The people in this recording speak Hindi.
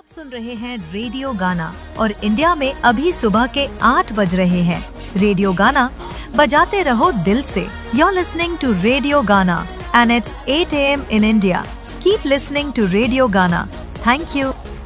सुन रहे हैं रेडियो गाना और इंडिया में अभी सुबह के 8 बज रहे हैं। रेडियो गाना बजाते रहो दिल से। You're listening to Radio Gana and it's 8 a.m. in India. Keep listening to Radio Gana. Thank you.